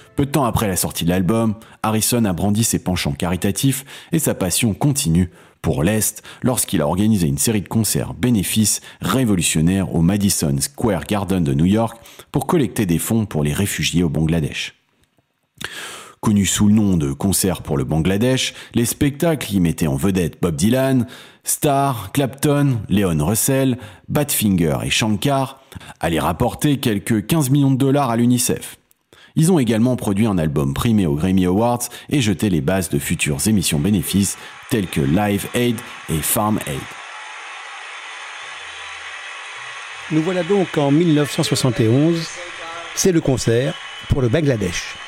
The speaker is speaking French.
Peu de temps après la sortie de l'album, Harrison a brandi ses penchants caritatifs et sa passion continue pour l'Est lorsqu'il a organisé une série de concerts bénéfices révolutionnaires au Madison Square Garden de New York pour collecter des fonds pour les réfugiés au Bangladesh. Connu sous le nom de Concert pour le Bangladesh, les spectacles y mettaient en vedette Bob Dylan, Starr, Clapton, Leon Russell, Badfinger et Shankar, allaient rapporter quelques 15 millions de dollars à l'UNICEF. Ils ont également produit un album primé aux Grammy Awards et jeté les bases de futures émissions bénéfices telles que Live Aid et Farm Aid. Nous voilà donc en 1971, c'est le concert pour le Bangladesh.